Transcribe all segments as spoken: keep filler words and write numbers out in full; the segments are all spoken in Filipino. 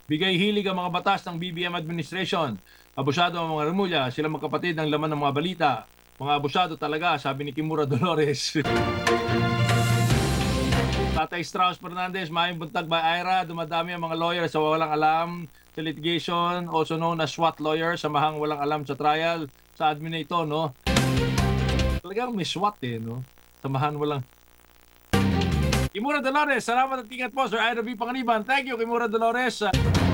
Bigay hilig ang mga batas ng B B M administration. Abusado ang mga remulya, sila magkapatid ang laman ng mga balita. Mga abusado talaga, sabi ni Kimura Dolores. Tatay Strauss Fernandez, maayong buntag by Ira. Dumadami ang mga lawyer sa walang alam sa litigation, also known as SWAT lawyer, samahang walang alam sa trial. Sa admin na ito, no? Talagang may SWAT eh, no? Samahan walang... Kimura Dolores, salamat at ingat po, Sir Ira B. Panganiban. Thank you, Kimura Dolores.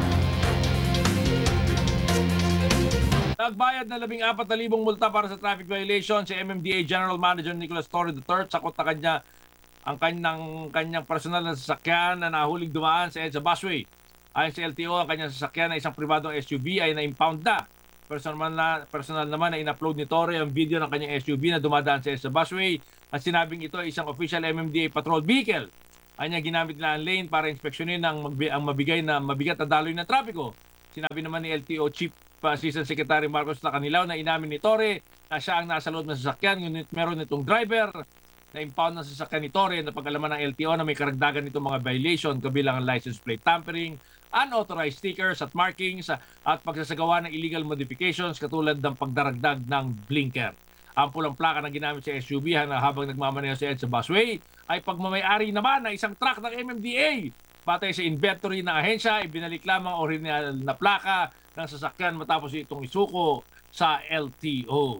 Nagbayad na labing apat na libong multa para sa traffic violation si M M D A General Manager Nicholas Torre the third. Sakot na kanya ang kanyang, kanyang personal na sasakyan na nahuling dumaan sa EDSA busway. Ayon sa L T O, ang kanyang sasakyan na isang pribadong S U V ay na-impound na. Personal, na, personal naman na in-upload ni Torre ang video ng kanyang S U V na dumadaan sa EDSA busway at sinabing ito ay isang official M M D A patrol vehicle. Anya ginamit nila ang lane para inspeksyonin ang, ang mabigay na mabigat na daloy ng trapiko. Sinabi naman ni L T O Chief Assistant Secretary Marcos Lacanilaw na inamin ni Torre na siya ang nasa loob ng sasakyan, ngunit meron itong driver na impound ng sasakyan ni Torre na pag-alaman ng L T O na may karagdagan nitong mga violation kabilang ang license plate tampering, unauthorized stickers at markings at pagsasagawa ng illegal modifications katulad ng pagdaragdag ng blinker. Ang pulang plaka na ginamit sa S U V na habang nagmamaneho sa EDSA busway ay pagmamayari naman ng isang truck ng M M D A. Batay sa inventory ng ahensya, ibinalik lamang original na plaka ng sasakyan matapos itong isuko sa L T O.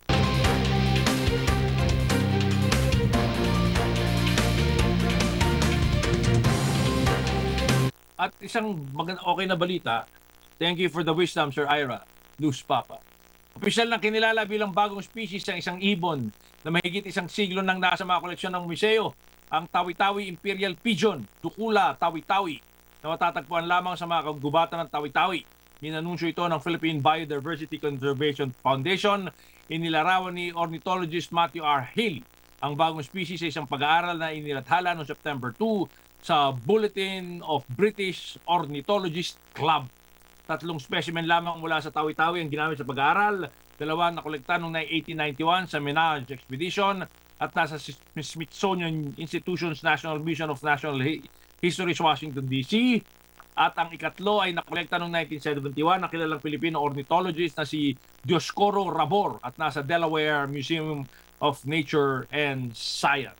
At isang maganda, okay na balita, thank you for the wisdom, Sir Ira, Luz Papa. Opisyal na kinilala bilang bagong species ng isang ibon na mahigit isang siglo nang nasa mga koleksyon ng museo, ang Tawi-Tawi Imperial Pigeon, Dukula Tawi-Tawi, na matatagpuan lamang sa mga kagubatan ng Tawi-Tawi. Minanunsyo ito ng Philippine Biodiversity Conservation Foundation. Inilarawan ni ornithologist Matthew R. Hill ang bagong species sa isang pag-aaral na inilathala noong September second sa Bulletin of British Ornithologist Club. Tatlong specimen lamang mula sa Tawi-Tawi ang ginamit sa pag-aaral. Dalawa na kolekta noong eighteen ninety-one sa Menage Expedition at nasa Smithsonian Institution's National Museum of Natural History sa Washington, D C. At ang ikatlo ay nakolekta noong nineteen seventy-one ng kilalang Filipino ornithologist na si Dioscoro Rabor at nasa Delaware Museum of Nature and Science.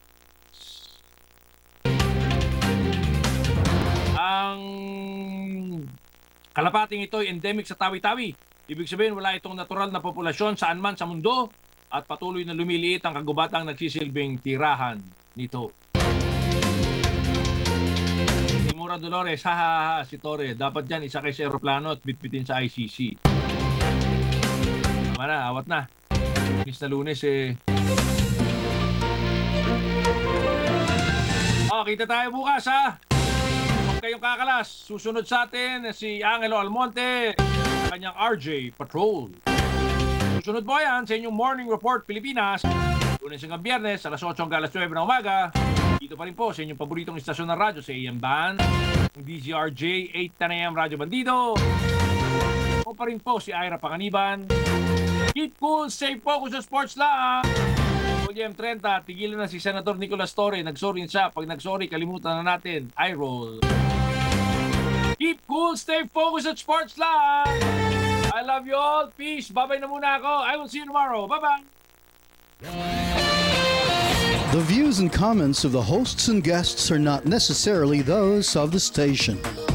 Ang kalapating ito ay endemic sa Tawi-Tawi. Ibig sabihin wala itong natural na populasyon saan man sa mundo at patuloy na lumiliit ang kagubatang nagsisilbing tirahan nito. Kimura Dolores, ha ha ha, si Torre, dapat dyan isakay sa aeroplano at bitbitin sa I C C. Tama na, awat na. Miss na Lunes eh. Oh, kita tayo bukas ha. Huwag kayong kakalas. Susunod sa atin si Angelo Almonte, kanyang R J Patrol. Susunod po yan sa inyong Morning Report Pilipinas. Lunes hanggang Biyernes, alas otso hanggang alas nuwebe ng umaga. Dito pa rin po sa inyong paboritong istasyon ng radyo sa A M Band, D Z R J, eight ten A M Radyo Bandido. O pa rin po si Ira Panganiban. Keep cool, stay focused sa sports lang. O M thirty, tigilan na si Senator Nicholas Torre. Nagsorry siya. Pag nagsorry, kalimutan na natin. I roll. Keep cool, stay focused at sports lang. I love you all. Peace. Bye-bye na muna ako. I will see you tomorrow. Bye-bye. The views and comments of the hosts and guests are not necessarily those of the station.